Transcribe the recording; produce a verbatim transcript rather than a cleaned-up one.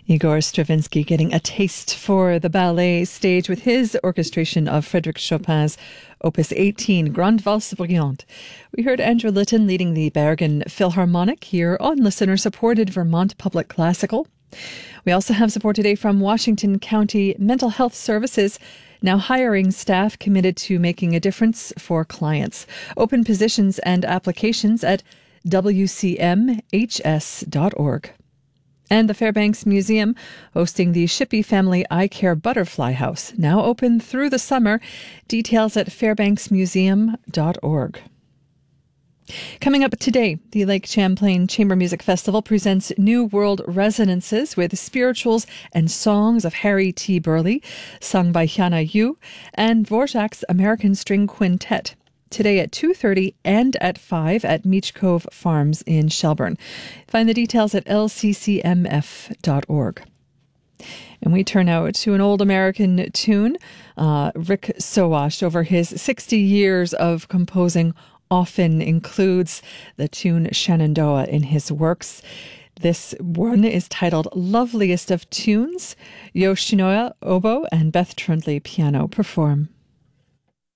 Igor Stravinsky getting a taste for the ballet stage with his orchestration of Frédéric Chopin's Opus eighteen, Grande Valse Brillante. We heard Andrew Litton leading the Bergen Philharmonic here on listener-supported Vermont Public Classical. We also have support today from Washington County Mental Health Services, now hiring staff committed to making a difference for clients. Open positions and applications at w c m h s dot org. And the Fairbanks Museum hosting the Shippey Family Eye Care Butterfly House, now open through the summer. Details at fairbanks museum dot org. Coming up today, the Lake Champlain Chamber Music Festival presents New World Resonances with spirituals and songs of Harry T. Burleigh, sung by Hyuna Yu, and Dvorak's American String Quintet. Today at two thirty and at five at Meech Cove Farms in Shelburne. Find the details at l c c m f dot org. And we turn now to an old American tune. Uh, Rick Sowash, over his sixty years of composing, often includes the tune Shenandoah in his works. This one is titled Loveliest of Tunes. Yoshinoya oboe and Beth Trundley piano perform.